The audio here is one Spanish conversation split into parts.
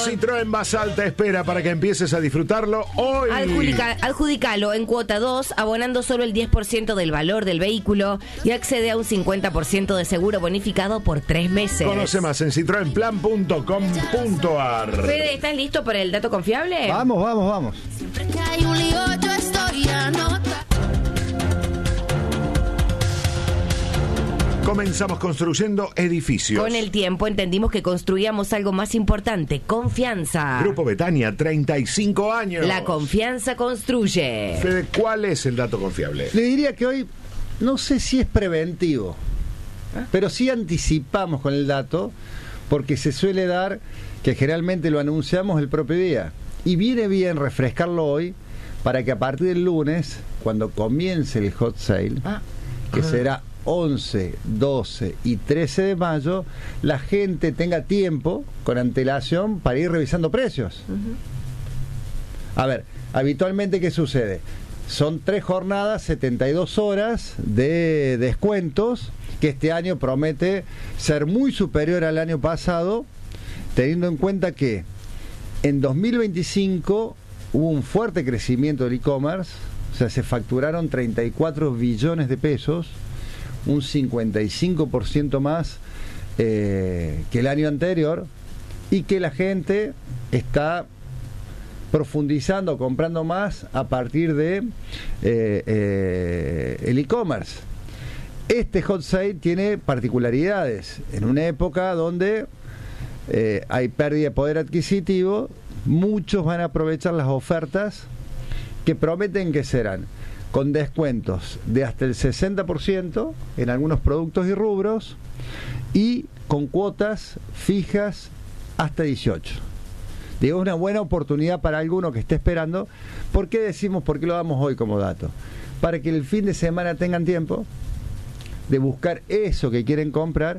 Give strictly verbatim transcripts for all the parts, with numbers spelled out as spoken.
Citroën Basal te espera para que empieces a disfrutarlo hoy. Adjudica, adjudicalo en cuota dos, abonando solo el diez por ciento del valor del vehículo y accede a un cincuenta por ciento de seguro bonificado por tres meses. Conoce más en citroen plan punto com punto a r. Fede, ¿estás listo para el dato confiable? Vamos, vamos, vamos. Siempre que hay un lío yo estoy anotando. Comenzamos construyendo edificios. Con el tiempo entendimos que construíamos algo más importante, confianza. Grupo Betania, treinta y cinco años. La confianza construye. Fede, ¿cuál es el dato confiable? Le diría que hoy, no sé si es preventivo, ¿eh? pero sí anticipamos con el dato, porque se suele dar que generalmente lo anunciamos el propio día. Y viene bien refrescarlo hoy para que a partir del lunes, cuando comience el hot sale, Ah. que Ah. será once, doce y trece de mayo, la gente tenga tiempo con antelación para ir revisando precios. Uh-huh. A ver, habitualmente ¿qué sucede? Son tres jornadas, setenta y dos horas de descuentos, que este año promete ser muy superior al año pasado, teniendo en cuenta que en dos mil veinticinco hubo un fuerte crecimiento del e-commerce, o sea, se facturaron treinta y cuatro billones de pesos, un cincuenta y cinco por ciento más eh, que el año anterior, y que la gente está profundizando, comprando más a partir de eh, eh, el e-commerce. Este hot sale tiene particularidades en una época donde eh, hay pérdida de poder adquisitivo. Muchos van a aprovechar las ofertas que prometen que serán con descuentos de hasta el sesenta por ciento en algunos productos y rubros, y con cuotas fijas hasta dieciocho. Digo, es una buena oportunidad para alguno que esté esperando. ¿Por qué decimos, por qué lo damos hoy como dato? Para que el fin de semana tengan tiempo de buscar eso que quieren comprar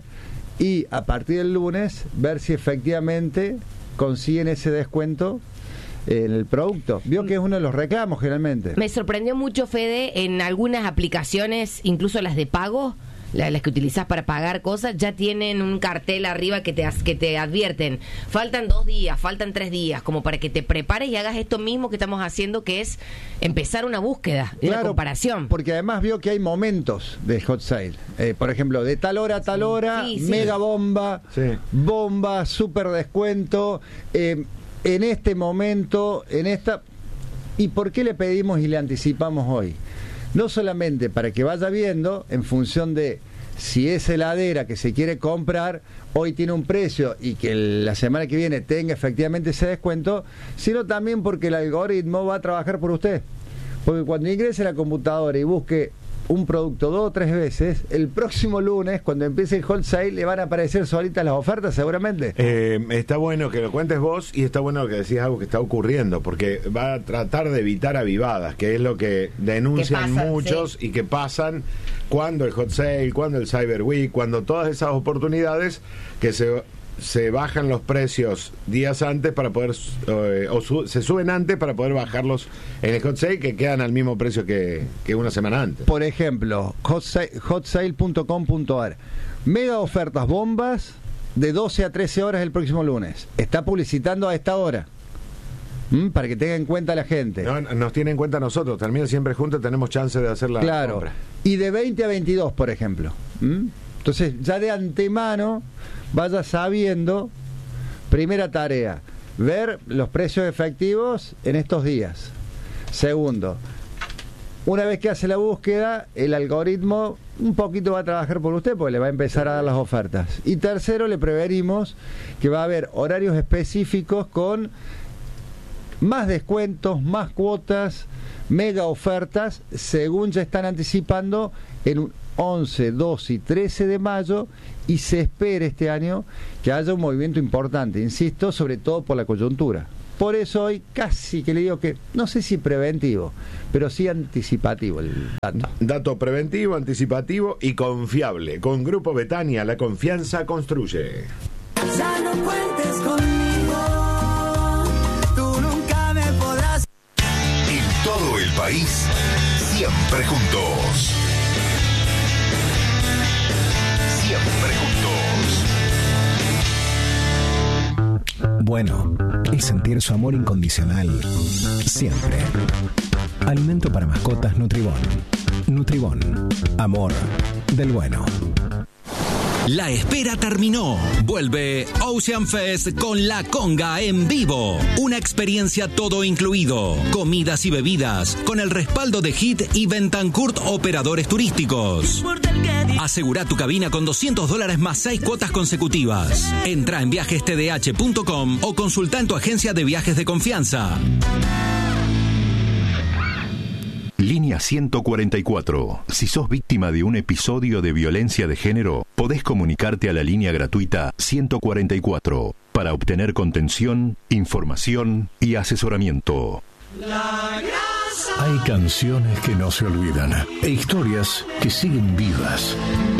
y a partir del lunes ver si efectivamente consiguen ese descuento en el producto. Vio que es uno de los reclamos generalmente. Me sorprendió mucho, Fede, en algunas aplicaciones, incluso las de pago, la- las que utilizás para pagar cosas, ya tienen un cartel arriba que te, as- que te advierten. Faltan dos días, faltan tres días, como para que te prepares y hagas esto mismo que estamos haciendo, que es empezar una búsqueda, una Claro, comparación. porque además vio que hay momentos de hot sale. Eh, por ejemplo, de tal hora a tal hora, Sí, sí. mega bomba, Sí. bomba, super descuento, eh, en este momento, en esta... ¿Y por qué le pedimos y le anticipamos hoy? No solamente para que vaya viendo en función de si es heladera que se quiere comprar, hoy tiene un precio y que la semana que viene tenga efectivamente ese descuento, sino también porque el algoritmo va a trabajar por usted. Porque cuando ingrese a la computadora y busque un producto dos o tres veces, el próximo lunes, cuando empiece el hot sale, le van a aparecer solitas las ofertas seguramente. Eh, está bueno que lo cuentes vos y está bueno que decís algo que está ocurriendo, porque va a tratar de evitar avivadas, que es lo que denuncian Que pasan, muchos sí. y que pasan cuando el hot sale, cuando el Cyber Week, cuando todas esas oportunidades que se, se bajan los precios días antes para poder, eh, o su, se suben antes para poder bajarlos en el hot sale, que quedan al mismo precio que, que una semana antes. Por ejemplo, hot sale punto com punto a r. Mega ofertas bombas de doce a trece horas el próximo lunes. Está publicitando a esta hora. ¿Mm? Para que tenga en cuenta la gente. No, nos tiene en cuenta nosotros, también siempre juntos tenemos chance de hacer la Claro. compra. Y de veinte a veintidós, por ejemplo. ¿Mm? Entonces, ya de antemano, vaya sabiendo, primera tarea, ver los precios efectivos en estos días. Segundo, una vez que hace la búsqueda, el algoritmo un poquito va a trabajar por usted, porque le va a empezar a dar las ofertas. Y tercero, le prevenimos que va a haber horarios específicos con más descuentos, más cuotas, mega ofertas, según ya están anticipando en un once, doce y trece de mayo, y se espera este año que haya un movimiento importante, insisto, sobre todo por la coyuntura. Por eso hoy casi que le digo que, no sé si preventivo, pero sí anticipativo el dato. Dato preventivo, anticipativo y confiable. Con Grupo Betania, la confianza construye. Ya no cuentes conmigo, tú nunca me podrás. En todo el país, siempre juntos. Siempre juntos. Bueno. bueno es sentir su amor incondicional siempre. Alimento para mascotas Nutribón. Nutribón. Amor del bueno. La espera terminó. Vuelve Ocean Fest con La Conga en vivo. Una experiencia todo incluido. Comidas y bebidas con el respaldo de Hit y Bentancourt Operadores Turísticos. Asegura tu cabina con doscientos dólares más seis cuotas consecutivas. Entra en viajes t d h punto com o consulta en tu agencia de viajes de confianza. Línea ciento cuarenta y cuatro. Si sos víctima de un episodio de violencia de género, podés comunicarte a la línea gratuita ciento cuarenta y cuatro para obtener contención, información y asesoramiento. Hay canciones que no se olvidan e historias que siguen vivas.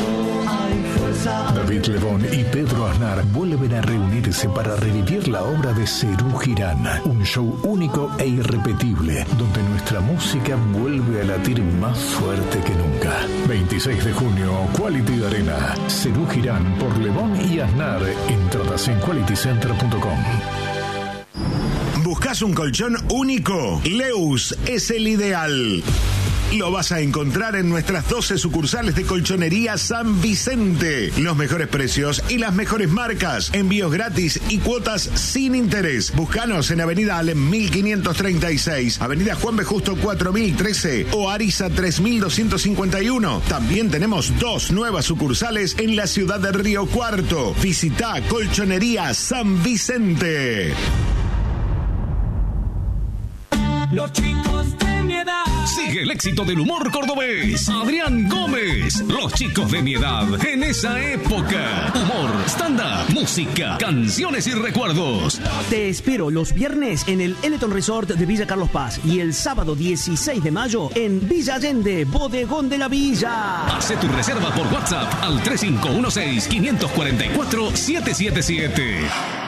David Lebón y Pedro Aznar vuelven a reunirse para revivir la obra de Serú Girán, un show único e irrepetible, donde nuestra música vuelve a latir más fuerte que nunca. veintiséis de junio, Quality Arena. Serú Girán por Lebón y Aznar. Entradas en quality center punto com. ¿Buscas un colchón único? Leus es el ideal. Lo vas a encontrar en nuestras doce sucursales de Colchonería San Vicente. Los mejores precios y las mejores marcas. Envíos gratis y cuotas sin interés. Búscanos en Avenida Alem mil quinientos treinta y seis, Avenida Juan B. Justo cuatro mil trece o Ariza tres mil doscientos cincuenta y uno. También tenemos dos nuevas sucursales en la ciudad de Río Cuarto. Visita Colchonería San Vicente. Los chicos de mi edad. Sigue el éxito del humor cordobés. Adrián Gómez. Los chicos de mi edad en esa época. Humor, stand-up, música, canciones y recuerdos. Te espero los viernes en el Eleton Resort de Villa Carlos Paz y el sábado dieciséis de mayo en Villa Allende, Bodegón de la Villa. Hace tu reserva por WhatsApp al tres cinco uno seis, cinco cuatro cuatro, siete siete siete.